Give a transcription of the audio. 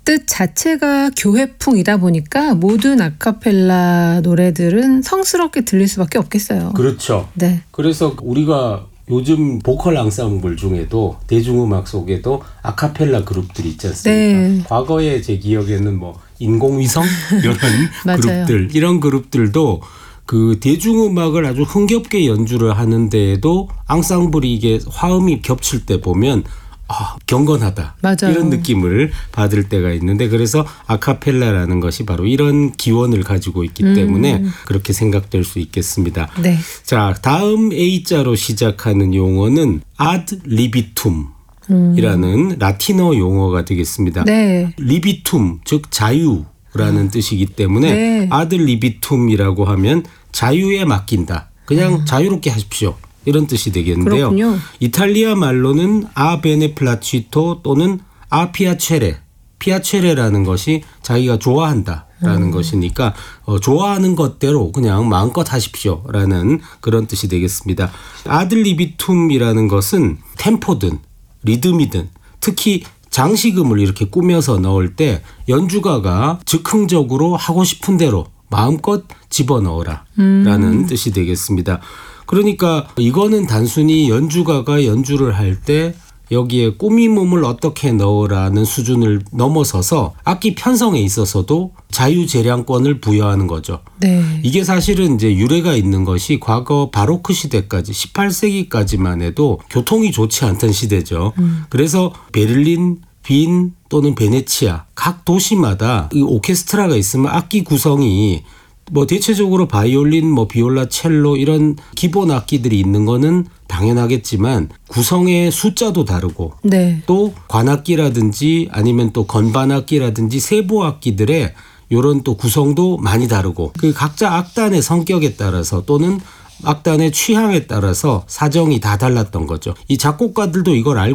뜻 자체가 교회풍이다 보니까 모든 아카펠라 노래들은 성스럽게 들릴 수밖에 없겠어요. 그렇죠. 네. 그래서 우리가 요즘 보컬 앙상블 중에도 대중음악 속에도 아카펠라 그룹들이 있지 않습니까? 네. 과거에 제 기억에는 뭐 인공위성 이런 그룹들, 이런 그룹들도 그 대중음악을 아주 흥겹게 연주를 하는데에도 앙상블이 이게 화음이 겹칠 때 보면 경건하다. 맞아요. 이런 느낌을 받을 때가 있는데, 그래서 아카펠라라는 것이 바로 이런 기원을 가지고 있기 때문에 그렇게 생각될 수 있겠습니다. 네. 자, 다음 A자로 시작하는 용어는 아드 리비툼이라는 라틴어 용어가 되겠습니다. 네. 리비툼, 즉 자유라는 뜻이기 때문에 네. 아드 리비툼이라고 하면 자유에 맡긴다. 그냥 자유롭게 하십시오. 이런 뜻이 되겠는데요. 그렇군요. 이탈리아 말로는 아 베네플라치토 또는 아 피아체레. 피아체레라는 것이 자기가 좋아한다라는 것이니까 좋아하는 것대로 그냥 마음껏 하십시오라는 그런 뜻이 되겠습니다. 아들리비툼이라는 것은 템포든 리듬이든 특히 장식음을 이렇게 꾸며서 넣을 때 연주가가 즉흥적으로 하고 싶은 대로 마음껏 집어넣어라 라는 뜻이 되겠습니다. 그러니까 이거는 단순히 연주가가 연주를 할 때 여기에 꾸밈음을 어떻게 넣으라는 수준을 넘어서서 악기 편성에 있어서도 자유재량권을 부여하는 거죠. 네. 이게 사실은 이제 유래가 있는 것이 과거 바로크 시대까지 18세기까지만 해도 교통이 좋지 않던 시대죠. 그래서 베를린, 빈 또는 베네치아 각 도시마다 이 오케스트라가 있으면 악기 구성이 뭐 대체적으로 바이올린, 비올라, 첼로 이런 기본 악기들이 있는 거는 당연하겠지만 구성의 숫자도 다르고 네. 또 관악기라든지 아니면 또 건반악기라든지 세부 악기들의 이런 또 구성도 많이 다르고 그 각자 악단의 성격에 따라서 또는 악단의 취향에 따라서 사정이 다 달랐던 거죠. 이 작곡가들도 이걸 알고